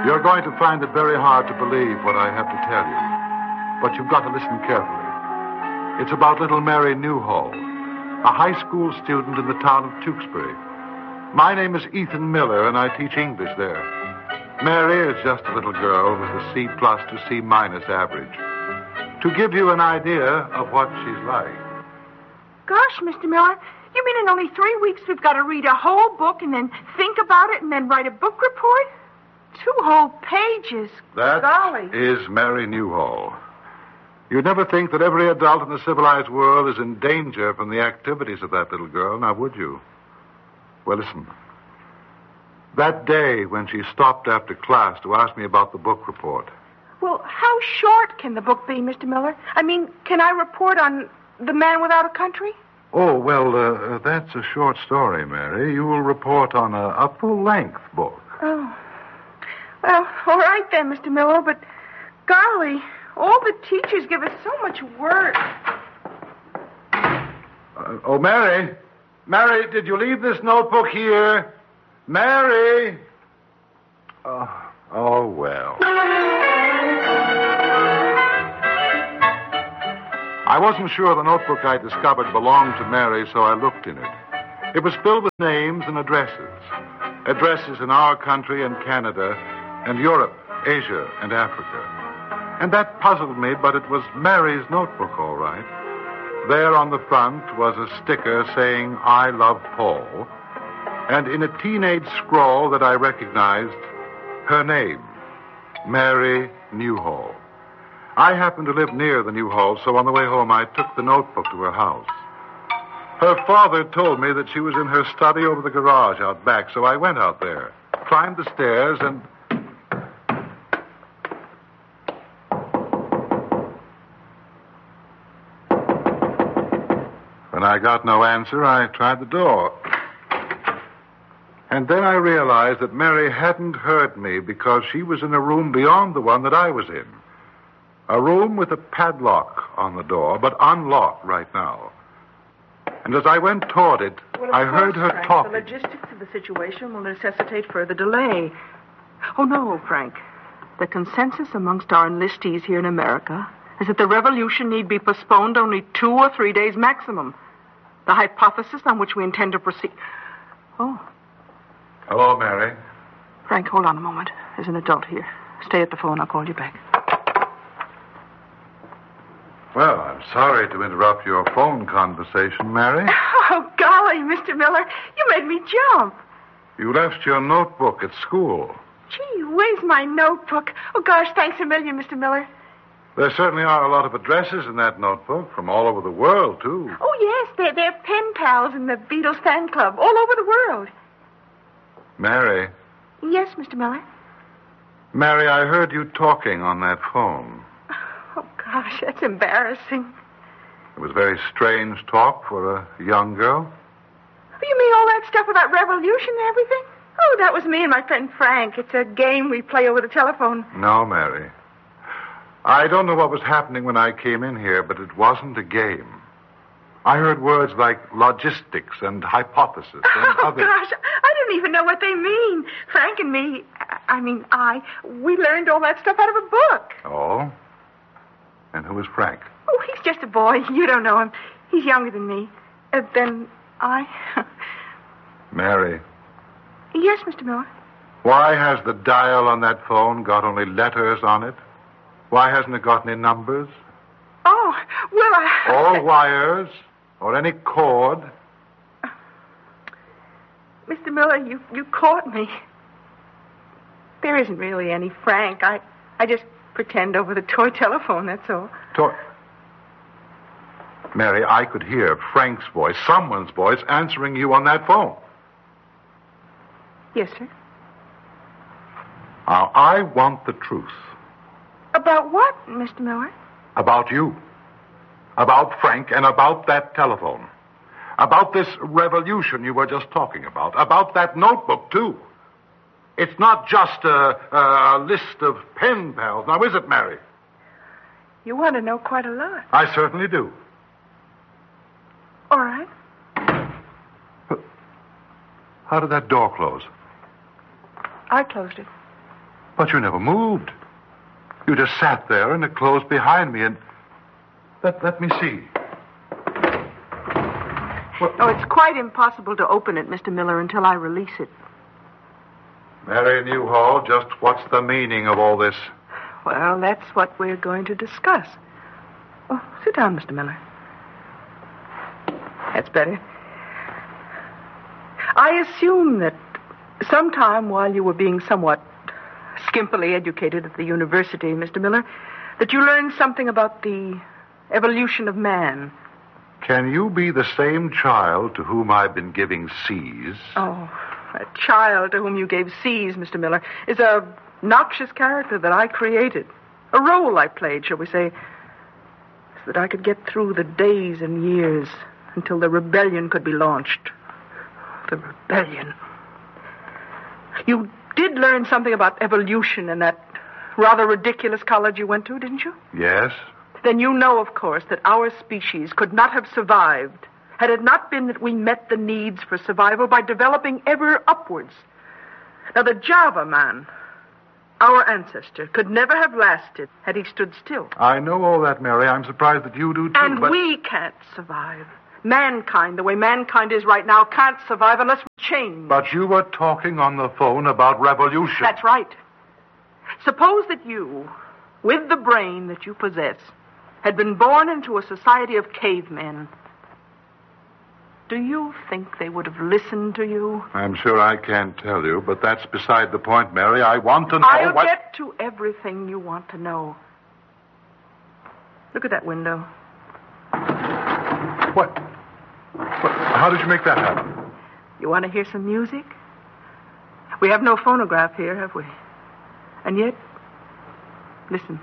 You're going to find it very hard to believe what I have to tell you, but you've got to listen carefully. It's about little Mary Newhall, a high school student in the town of Tewksbury. My name is Ethan Miller, and I teach English there. Mary is just a little girl with a C+ to C- average. To give you an idea of what she's like. Gosh, Mr. Miller, you mean in only 3 weeks we've got to read a whole book and then think about it and then write a book report? 2 whole pages. That Golly. is Mary Newhall. You'd never think that every adult in the civilized world is in danger from the activities of that little girl, now would you? Well, listen. That day when she stopped after class to ask me about the book report. Well, how short can the book be, Mr. Miller? I mean, can I report on The Man Without a Country? Oh, well, that's a short story, Mary. You will report on a full-length book. Oh. Well, all right then, Mr. Miller, but golly, all the teachers give us so much work. Mary. Mary, did you leave this notebook here? Mary! Oh, well. I wasn't sure the notebook I discovered belonged to Mary, so I looked in it. It was filled with names and addresses. Addresses in our country and Canada and Europe, Asia, and Africa. And that puzzled me, but it was Mary's notebook, all right. There on the front was a sticker saying, I love Paul. And in a teenage scrawl that I recognized, her name, Mary Newhall. I happened to live near the Newhalls, so on the way home I took the notebook to her house. Her father told me that she was in her study over the garage out back, so I went out there, climbed the stairs, and... When I got no answer, I tried the door. And then I realized that Mary hadn't heard me because she was in a room beyond the one that I was in. A room with a padlock on the door, but unlocked right now. And as I went toward it, I heard her Frank, talking. The logistics of the situation will necessitate further delay. Oh, no, Frank. The consensus amongst our enlistees here in America is that the revolution need be postponed only 2 or 3 days maximum. The hypothesis on which we intend to proceed... Oh. Hello, Mary. Frank, hold on a moment. There's an adult here. Stay at the phone. I'll call you back. Well, I'm sorry to interrupt your phone conversation, Mary. Oh, golly, Mr. Miller. You made me jump. You left your notebook at school. Gee, where's my notebook? Oh, gosh, thanks a million, Mr. Miller. There certainly are a lot of addresses in that notebook from all over the world, too. Oh, yes, they're pen pals in the Beatles fan club all over the world. Mary. Yes, Mr. Miller? Mary, I heard you talking on that phone. Oh, gosh, that's embarrassing. It was very strange talk for a young girl. You mean all that stuff about revolution and everything? Oh, that was me and my friend Frank. It's a game we play over the telephone. No, Mary. I don't know what was happening when I came in here, but it wasn't a game. I heard words like logistics and hypothesis and other... Oh, gosh, I don't even know what they mean. Frank and me, we learned all that stuff out of a book. Oh? And who is Frank? Oh, he's just a boy. You don't know him. He's younger than me. Then I... Mary. Yes, Mr. Miller? Why has the dial on that phone got only letters on it? Why hasn't it got any numbers? Oh, well, Or wires? Or any cord? Mr. Miller, you caught me. There isn't really any Frank. I just pretend over the toy telephone, that's all. Mary, I could hear Frank's voice, someone's voice, answering you on that phone. Yes, sir. Now, I want the truth. About what, Mr. Miller? About you. About Frank and about that telephone. About this revolution you were just talking about. About that notebook, too. It's not just a list of pen pals. Now, is it, Mary? You want to know quite a lot. I certainly do. All right. How did that door close? I closed it. But you never moved. You just sat there and it closed behind me and... Let me see. What? Oh, it's quite impossible to open it, Mr. Miller, until I release it. Mary Newhall, just what's the meaning of all this? Well, that's what we're going to discuss. Oh, sit down, Mr. Miller. That's better. I assume that sometime while you were being somewhat skimpily educated at the university, Mr. Miller, that you learned something about the evolution of man. Can you be the same child to whom I've been giving C's? Oh, a child to whom you gave C's, Mr. Miller, is a noxious character that I created. A role I played, shall we say, so that I could get through the days and years until the rebellion could be launched. The rebellion. You did learn something about evolution in that rather ridiculous college you went to, didn't you? Yes. Then you know, of course, that our species could not have survived had it not been that we met the needs for survival by developing ever upwards. Now, the Java man, our ancestor, could never have lasted had he stood still. I know all that, Mary. I'm surprised that you do, too. And we can't survive. Mankind, the way mankind is right now, can't survive unless we change. But you were talking on the phone about revolution. That's right. Suppose that you, with the brain that you possess, had been born into a society of cavemen. Do you think they would have listened to you? I'm sure I can't tell you, but that's beside the point, Mary. I want to know I'll get to everything you want to know. Look at that window. What? How did you make that happen? You want to hear some music? We have no phonograph here, have we? And yet, listen.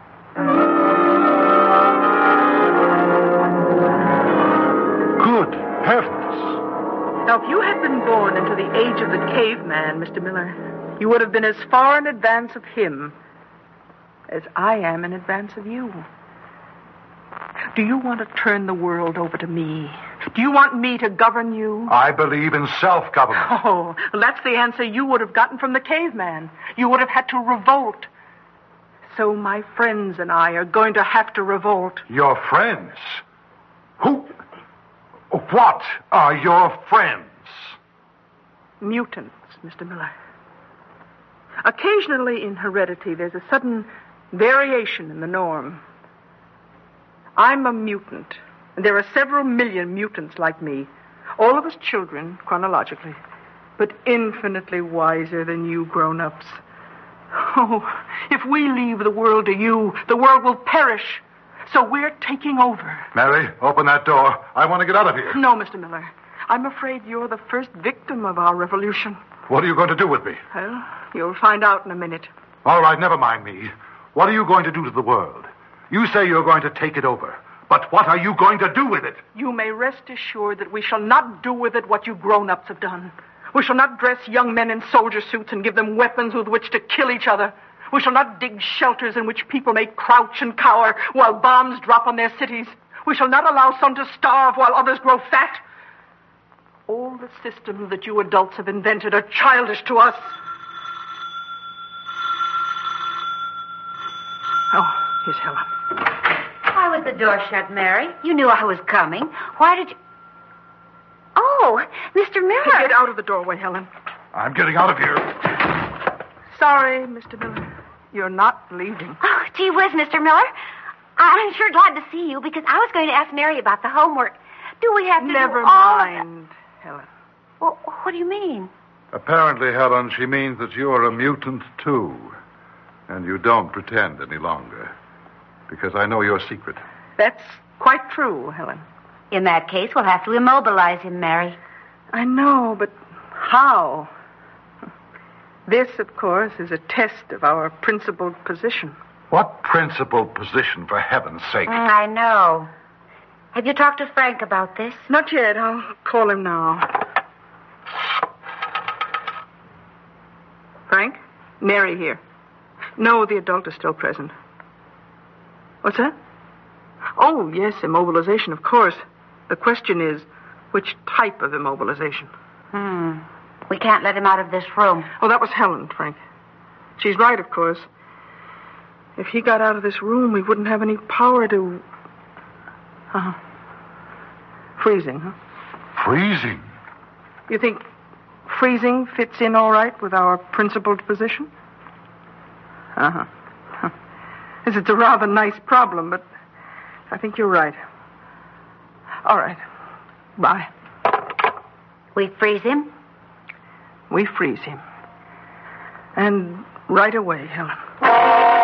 Good heavens. Now, if you had been born into the age of the caveman, Mr. Miller, you would have been as far in advance of him as I am in advance of you. Do you want to turn the world over to me? Do you want me to govern you? I believe in self-government. Oh, well, that's the answer you would have gotten from the caveman. You would have had to revolt. So my friends and I are going to have to revolt. Your friends? Who? What are your friends? Mutants, Mr. Miller. Occasionally in heredity, there's a sudden variation in the norm. I'm a mutant, and there are several million mutants like me, all of us children, chronologically, but infinitely wiser than you grown-ups. Oh, if we leave the world to you, the world will perish. So we're taking over. Mary, open that door. I want to get out of here. No, Mr. Miller. I'm afraid you're the first victim of our revolution. What are you going to do with me? Well, you'll find out in a minute. All right, never mind me. What are you going to do to the world? You say you're going to take it over. But what are you going to do with it? You may rest assured that we shall not do with it what you grown-ups have done. We shall not dress young men in soldier suits and give them weapons with which to kill each other. We shall not dig shelters in which people may crouch and cower while bombs drop on their cities. We shall not allow some to starve while others grow fat. All the systems that you adults have invented are childish to us. Oh, here's Helen. Why was the door shut, Mary? You knew I was coming. Why did you... Oh, Mr. Miller. Get out of the doorway, Helen. I'm getting out of here. Sorry, Mr. Miller. You're not leaving. Oh, gee whiz, Mr. Miller. I'm sure glad to see you because I was going to ask Mary about the homework. Do we have to Never do all mind, Helen. Well, what do you mean? Apparently, Helen, she means that you are a mutant, too. And you don't pretend any longer. Because I know your secret. That's quite true, Helen. In that case, we'll have to immobilize him, Mary. I know, but how? This, of course, is a test of our principled position. What principled position, for heaven's sake? I know. Have you talked to Frank about this? Not yet. I'll call him now. Frank? Mary here. No, the adult is still present. What's that? Oh, yes, immobilization, of course. The question is, which type of immobilization? We can't let him out of this room. Oh, that was Helen, Frank. She's right, of course. If he got out of this room, we wouldn't have any power to... Freezing, huh? Freezing? You think freezing fits in all right with our principled position? It's a rather nice problem, but I think you're right. All right. Bye. We freeze him? We freeze him. And right away, Helen.